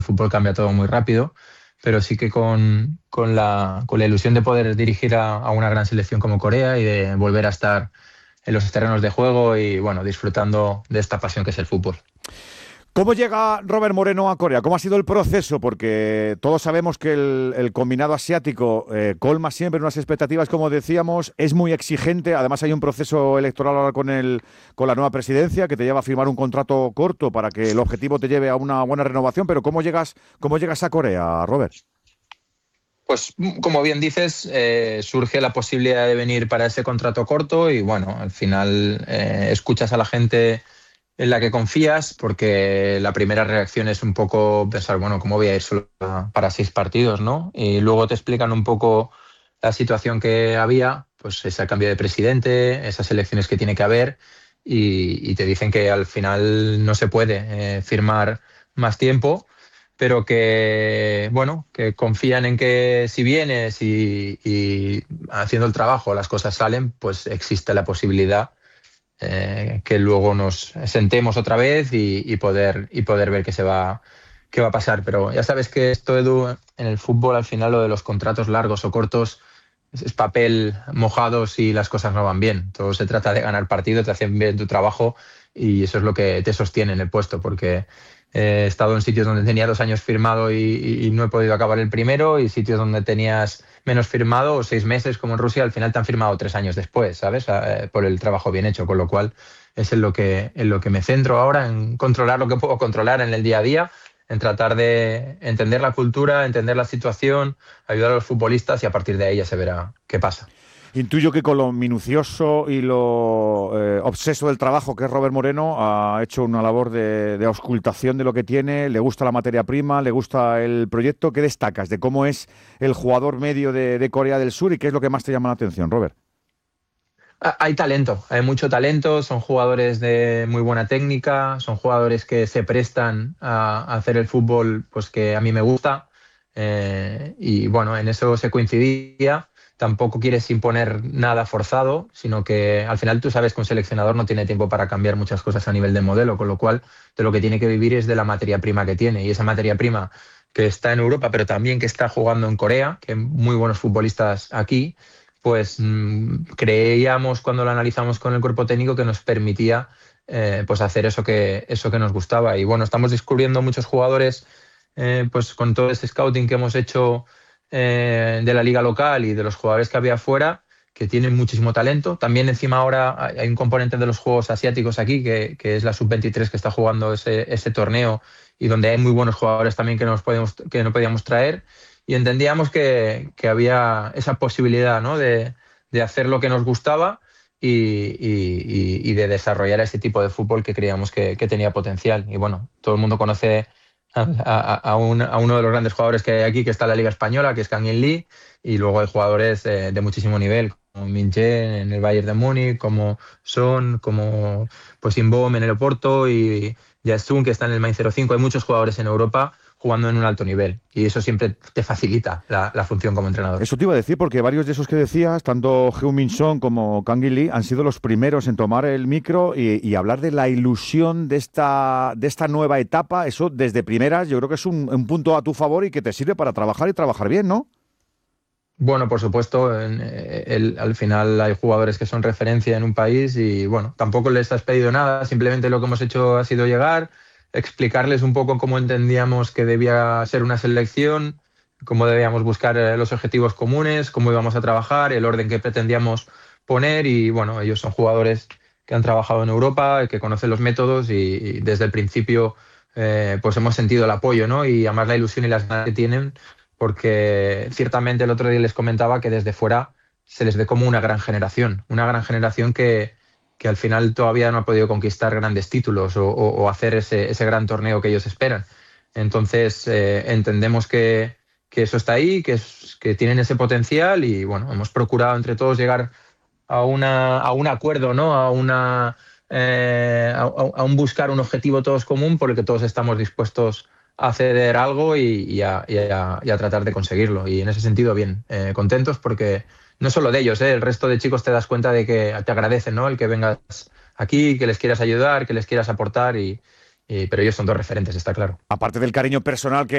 fútbol cambia todo muy rápido, pero sí que con la ilusión de poder dirigir a una gran selección como Corea y de volver a estar en los terrenos de juego y bueno, disfrutando de esta pasión que es el fútbol. ¿Cómo llega Robert Moreno a Corea? ¿Cómo ha sido el proceso? Porque todos sabemos que el combinado asiático colma siempre unas expectativas, como decíamos, es muy exigente. Además hay un proceso electoral ahora con la nueva presidencia que te lleva a firmar un contrato corto para que el objetivo te lleve a una buena renovación. Pero ¿cómo llegas a Corea, Robert? Pues como bien dices, surge la posibilidad de venir para ese contrato corto y bueno, al final escuchas a la gente en la que confías, porque la primera reacción es un poco pensar, bueno, ¿cómo voy a ir solo para 6 partidos, no? Y luego te explican un poco la situación que había, pues ese cambio de presidente, esas elecciones que tiene que haber, y te dicen que al final no se puede firmar más tiempo, pero que, bueno, que confían en que si vienes y haciendo el trabajo las cosas salen, pues existe la posibilidad que luego nos sentemos otra vez y poder ver qué va a pasar. Pero ya sabes que esto, Edu, en el fútbol al final lo de los contratos largos o cortos es papel mojado si las cosas no van bien. Todo se trata de ganar partido, te hacen bien tu trabajo y eso es lo que te sostiene en el puesto, porque he estado en sitios donde tenía 2 años firmado y no he podido acabar el primero, y sitios donde tenías menos firmado o 6 meses, como en Rusia, al final te han firmado 3 años después, ¿sabes? Por el trabajo bien hecho, con lo cual es en lo que me centro ahora, en controlar lo que puedo controlar en el día a día, en tratar de entender la cultura, entender la situación, ayudar a los futbolistas y a partir de ahí ya se verá qué pasa. Intuyo que con lo minucioso y lo obseso del trabajo que es Robert Moreno, ha hecho una labor de auscultación de lo que tiene, le gusta la materia prima, le gusta el proyecto. ¿Qué destacas de cómo es el jugador medio de Corea del Sur y qué es lo que más te llama la atención, Robert? Hay talento, hay mucho talento, son jugadores de muy buena técnica, son jugadores que se prestan a hacer el fútbol pues que a mí me gusta, y bueno, en eso se coincidía. Tampoco quieres imponer nada forzado, sino que al final tú sabes que un seleccionador no tiene tiempo para cambiar muchas cosas a nivel de modelo, con lo cual de lo que tiene que vivir es de la materia prima que tiene, y esa materia prima que está en Europa, pero también que está jugando en Corea, que hay muy buenos futbolistas aquí, pues creíamos cuando lo analizamos con el cuerpo técnico que nos permitía pues hacer eso que nos gustaba. Y bueno, estamos descubriendo muchos jugadores pues con todo este scouting que hemos hecho de la liga local y de los jugadores que había afuera, que tienen muchísimo talento. También encima ahora hay un componente de los Juegos Asiáticos aquí, que es la sub-23 que está jugando ese torneo, y donde hay muy buenos jugadores también que no podíamos traer, y entendíamos que había esa posibilidad, ¿no? de hacer lo que nos gustaba y de desarrollar ese tipo de fútbol que creíamos que tenía potencial. Y bueno, todo el mundo conoce a uno de los grandes jugadores que hay aquí, que está en la Liga Española, que es Kang In Lee, y luego hay jugadores de muchísimo nivel, como Min Jae en el Bayern de Múnich, como Son, como pues Inbom en el Oporto, y Yasun, que está en el Mainz 05. Hay muchos jugadores en Europa jugando en un alto nivel, y eso siempre te facilita la función como entrenador. Eso te iba a decir, porque varios de esos que decías, tanto Heung-min Son como Kang In Lee, han sido los primeros en tomar el micro y hablar de la ilusión de esta nueva etapa. Eso desde primeras yo creo que es un punto a tu favor y que te sirve para trabajar y trabajar bien, ¿no? Bueno, por supuesto, al final hay jugadores que son referencia en un país y bueno, tampoco les has pedido nada, simplemente lo que hemos hecho ha sido llegar, explicarles un poco cómo entendíamos que debía ser una selección, cómo debíamos buscar los objetivos comunes, cómo íbamos a trabajar, el orden que pretendíamos poner, y bueno, ellos son jugadores que han trabajado en Europa, que conocen los métodos, y desde el principio pues hemos sentido el apoyo, ¿no? Y además la ilusión y las ganas que tienen, porque ciertamente el otro día les comentaba que desde fuera se les ve como una gran generación que al final todavía no ha podido conquistar grandes títulos o hacer ese gran torneo que ellos esperan. Entonces entendemos que eso está ahí, que tienen ese potencial, y bueno, hemos procurado entre todos llegar a un acuerdo, ¿no? A un buscar un objetivo todos común por el que todos estamos dispuestos a ceder algo y a tratar de conseguirlo. Y en ese sentido, bien, contentos, porque no solo de ellos, el resto de chicos te das cuenta de que te agradecen, ¿no? El que vengas aquí, que les quieras ayudar, que les quieras aportar, pero ellos son dos referentes, está claro. Aparte del cariño personal que